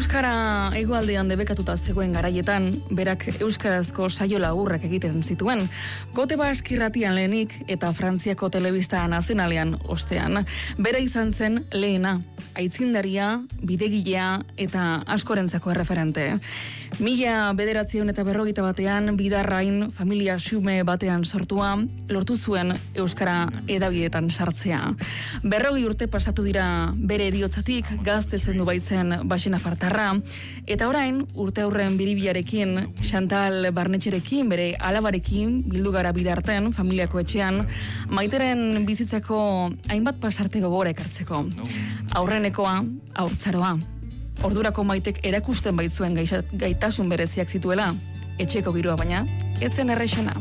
Euskara hegoaldean debekatuta zegoen garaietan, berak euskarazko saio laburrak egiten zituen. Gote Bask irratian lehenik eta Frantziako telebista nazionalean ostean. Bera izan zen lehena, aitzindaria, bidegilea eta askorentzako erreferente. 1941 Bidarrain familia xume batean sortua, lortu zuen euskara hedabideetan sartzea. 40 urte pasatu dira bere eriotzatik, gazte zendu baitzen Baxena Fartarra, eta orain urte aurren biribiarekin, Chantal Barnetxerekin, bere alabarekin, bildu gara Bidarten, familiako etxean, Maiteren bizitzako hainbat pasarte gogora ekartzeko. Aurrenekoa, haurtzaroa. Ordurako Maitek erakusten baitzuen gaitasun bereziak zituela, etxeko giroa baina, etzen errexena.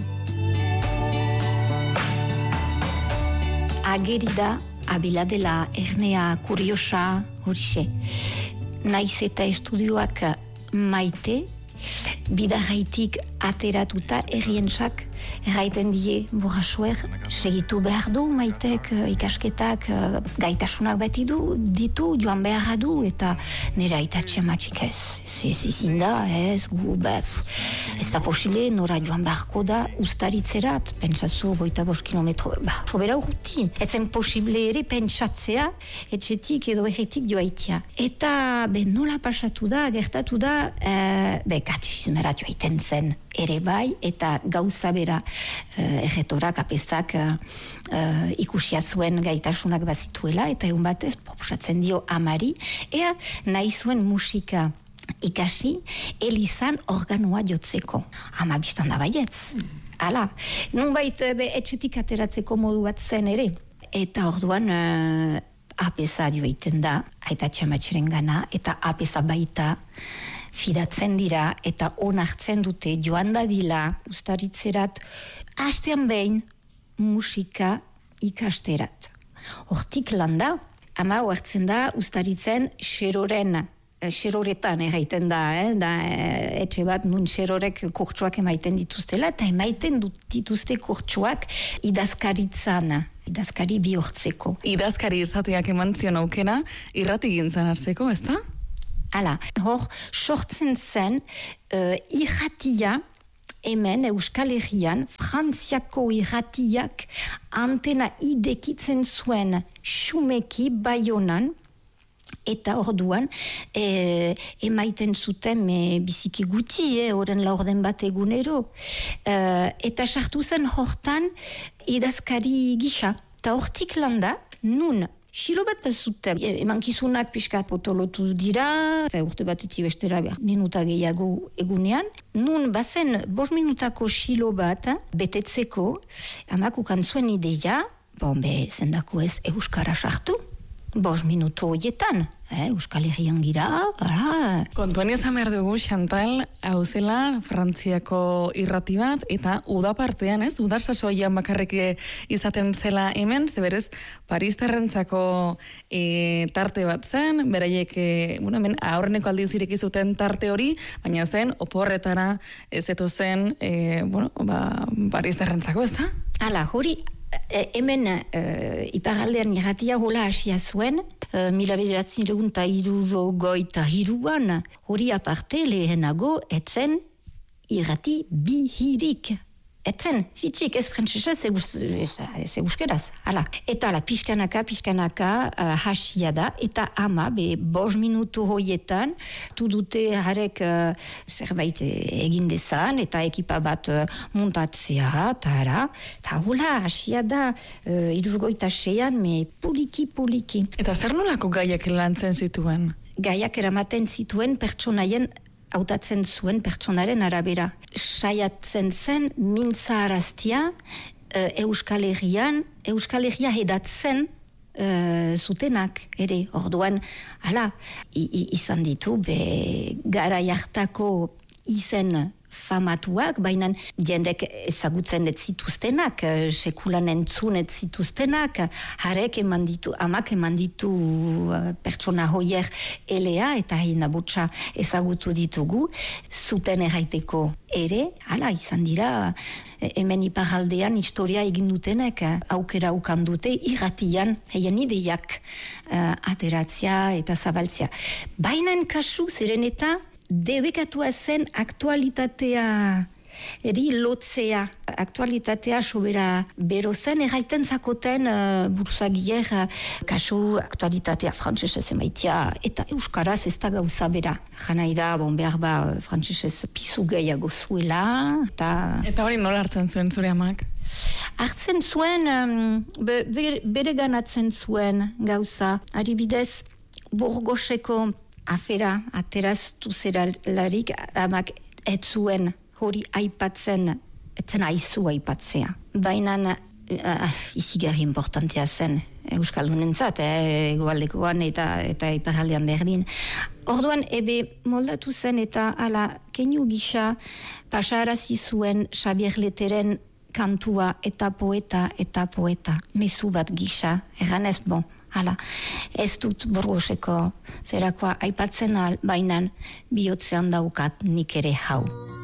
Ageri da, abila dela ernea kuriosa horixe. Naiz eta estudioak Maite, Bidarraitik ateratuta errientsak erraiten die burrasuer, segitu behar du Maitek ikasketak gaitasunak beti ditu, joan behar du, eta nire aitatxe matxik ez da, ez da posible, nora joan beharko da ustaritzerat, pentsazu 25 kilometro, sobera urruti, etzen posible ere pentsatzea, etxetik edo erretik joaitia. Eta nola pasatu da, gertatu da, katexizmerat joaiten zen ere bai, eta gauza bera erretorak apezak ikusia zuen gaitasunak bazituela, eta egun batez proposatzen dio amari, ea nahi zuen musika ikasi, elizan organoa jotzeko. Ama biztan da baietz. Hala, nunbait etxetik ateratzeko modu bat zen ere. Eta orduan apeza joiten da, aita txamatxeren gana, eta apeza baita fidatzen dira eta onartzen dute joan dadila ustaritzerat hastean behin musika ikasterat. Hortik landa, ama oartzen da ustaritzen xeroretan erraiten da, etxe bat nun xerorek kurtsuak emaiten dituztela, eta emaiten dituzte kurtsuak idazkari bihurtzeko. Idazkari izateak eman zion aukena, irrati gintzen hartzeko, ez da? Hala, hor, sortzen zen irratia hemen Euskal Herrian, Frantziako irratiak antena idekitzen zuen xumeki Baionan, eta orduan emaiten zuten biziki guti, horren laurden bat egunero. Eta sartu zen hortan idazkari gisa. Eta hortik landa, nun, xilo bat bazuten, emankizunak pixkat potolotu dira, urte bat etibestera minuta gehiago egunean, nun bazen 5 minutako xilo bat betetzeko, amakukan zuen ideia, zendako ez euskara sartu, 5 minutu horietan, Euskal Herrian gira, Kontuan izan behar dugu, Chantal, hau zela Frantziako irrati bat, eta udapartean, udar sasoian bakarrik izaten zela hemen, zeberez, Paristarrentzako tarte bat zen, beraiek, hemen aurreneko aldiz ireki zuten tarte hori, baina zen, oporretara zeto zen, Paristarrentzako, ez da? Hala, hori, hemen iparaldean irratia hola hasia zuen, 1963an, hori aparte lehenago etzen irrati bihirik. Etzen, fitxik, ez frantzesa, ze euskeraz. Eta pixkanaka hasia da, eta ama, 5 minutu hoietan, dute harek zerbait egin dezan, eta ekipa bat muntatzea, eta hola, hasia da, 76an, puliki. Eta zer nolako gaiak lantzen zituen? Gaiak eramaten zituen pertsonaien hautatzen zuen pertsonaren arabera. Saiatzen zen mintza araztia Euskal Herria hedatzen zutenak ere. Orduan, izan ditu, gara jartako izen famatuak, baina jendek ezagutzen ez zituztenak, sekulan entzun ez zituztenak, amak eman ditu pertsona hoier elea eta hain abotsa ezagutu ditugu, zuten erraiteko ere, hala izan dira, hemen iparaldean historia egin dutenek aukera ukan dute irratian heien ideiak ateratzea eta zabaltzea. Baina kasu ziren eta debekatua zen aktualitatea lotzea, aktualitatea sobera bero zen, erraiten zakoten bursagier kasu aktualitatea frantsesez emaitia eta euskaraz ez da gauza bera. Janai da, behar ba frantsesez pizu gehiago zuela. Eta hori nola hartzen zuen zure amak? Hartzen zuen, bere ganatzen zuen gauza. Adibidez, Burgoseko afera ateraztu zeralarik amak ez zuen hori aipatzen, etzen aizu aipatzea. Baina izigarri importantea zen Euskaldunentzat, egoaldekoan eta iparaldean berdin. Orduan ebe moldatu zen eta ala keinu gisa pasarazi zuen Xabier Leteren kantua eta poeta, mezu bat gisa, erganez hala, ez dut Burgoseko zerakoa aipatzen bainan bihotzean daukat nik ere hau.